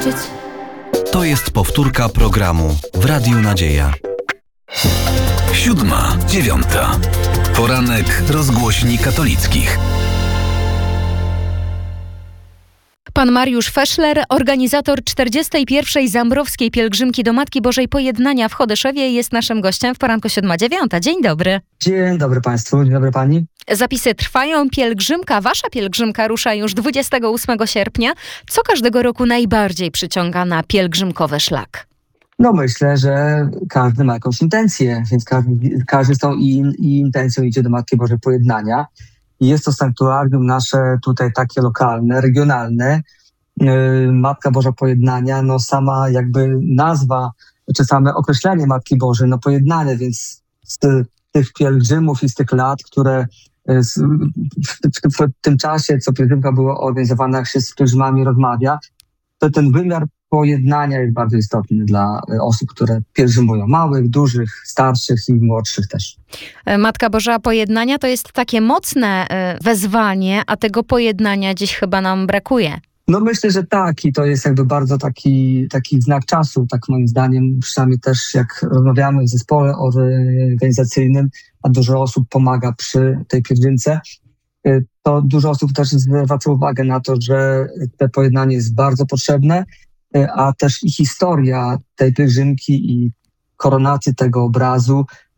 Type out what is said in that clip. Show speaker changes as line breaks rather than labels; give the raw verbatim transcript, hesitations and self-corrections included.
zobaczyć.
To jest powtórka programu w Radiu Nadzieja. Siódma, dziewiąta. Poranek rozgłośni katolickich.
Pan Mariusz Feszler, organizator czterdziestej pierwszej Zambrowskiej Pielgrzymki do Matki Bożej Pojednania w Chodyszewie, jest naszym gościem w poranku siódma dziewiąta. Dzień dobry.
Dzień dobry Państwu, dzień dobry Pani.
Zapisy trwają, pielgrzymka, wasza pielgrzymka rusza już dwudziestego ósmego sierpnia. Co każdego roku najbardziej przyciąga na pielgrzymkowy szlak?
No myślę, że każdy ma jakąś intencję, więc każdy, każdy z tą i, i intencją idzie do Matki Bożej Pojednania. I jest to sanktuarium nasze tutaj takie lokalne, regionalne. Yy, Matka Boża Pojednania, no sama jakby nazwa, czy same określenie Matki Bożej, no pojednanie, więc z tych pielgrzymów i z tych lat, które z, w, w, w tym czasie, co pielgrzymka była organizowana, jak się z pielgrzymami rozmawia, to ten wymiar pojednania jest bardzo istotny dla osób, które pielgrzymują. Małych, dużych, starszych i młodszych też.
Matka Boża Pojednania to jest takie mocne wezwanie, a tego pojednania dziś chyba nam brakuje.
No myślę, że tak i to jest jakby bardzo taki, taki znak czasu, tak moim zdaniem, przynajmniej też jak rozmawiamy w zespole organizacyjnym, a dużo osób pomaga przy tej pielgrzymce, to dużo osób też zwraca uwagę na to, że to pojednanie jest bardzo potrzebne, a też i historia tej pielgrzymki i koronacji tego obrazu